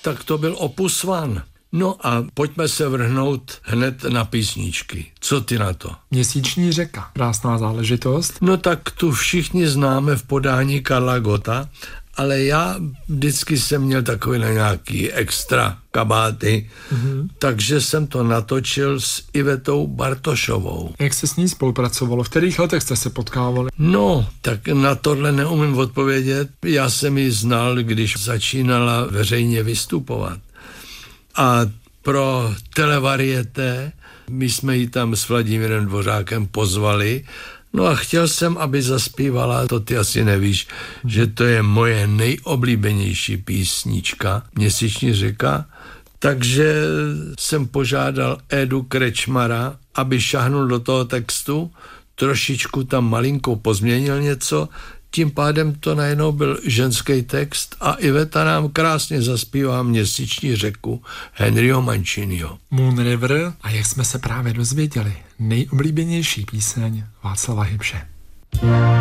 tak to byl Opus One. No a pojďme se vrhnout hned na písničky. Co ty na to? Měsíční řeka, krásná záležitost. No tak tu všichni známe v podání Karla Gotta, ale já vždycky jsem měl takové nějaký extra kabáty, takže jsem to natočil s Ivetou Bartošovou. Jak se s ní spolupracovalo? V kterých letech jste se potkávali? No, tak na tohle neumím odpovědět. Já jsem ji znal, když začínala veřejně vystupovat. A pro Televarieté my jsme ji tam s Vladimírem Dvořákem pozvali. No a chtěl jsem, aby zaspívala, to ty asi nevíš, že to je moje nejoblíbenější písnička, Měsíční řeka. Takže jsem požádal Edu Krečmara, aby šahnul do toho textu, trošičku tam malinko pozměnil něco, tím pádem to najednou byl ženský text a Iveta nám krásně zaspívá Měsíční řeku Henryho Manciniho. Moon River, a jak jsme se právě dozvěděli, nejoblíbenější píseň Václava Hybše.